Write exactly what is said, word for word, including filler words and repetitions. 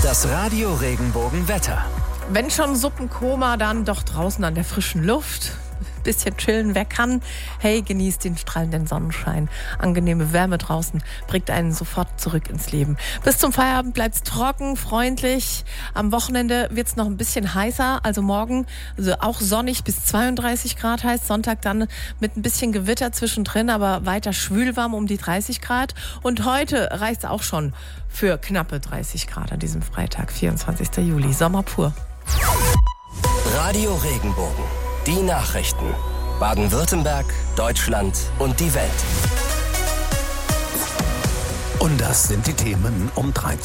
Das Radio Regenbogen-Wetter. Wenn schon Suppenkoma, dann doch draußen an der frischen Luft. Bisschen chillen, wer kann. Hey, genießt den strahlenden Sonnenschein. Angenehme Wärme draußen bringt einen sofort zurück ins Leben. Bis zum Feierabend bleibt's trocken, freundlich. Am Wochenende wird's noch ein bisschen heißer. Also morgen also auch sonnig bis zweiunddreißig Grad heißt. Sonntag dann mit ein bisschen Gewitter zwischendrin, aber weiter schwülwarm um die dreißig Grad. Und heute reicht's auch schon für knappe dreißig Grad an diesem Freitag, vierundzwanzigsten Juli. Sommer pur. Radio Regenbogen. Die Nachrichten. Baden-Württemberg, Deutschland und die Welt. Und das sind die Themen um dreizehn.